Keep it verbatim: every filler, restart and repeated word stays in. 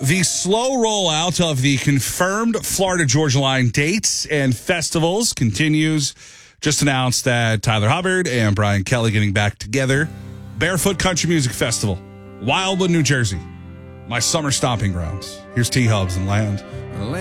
The slow rollout of the confirmed Florida Georgia Line dates and festivals continues. Just announced that Tyler Hubbard and Brian Kelly getting back together. Barefoot Country Music Festival, Wildwood, New Jersey. My summer stomping grounds. Here's T-Hubs and Land.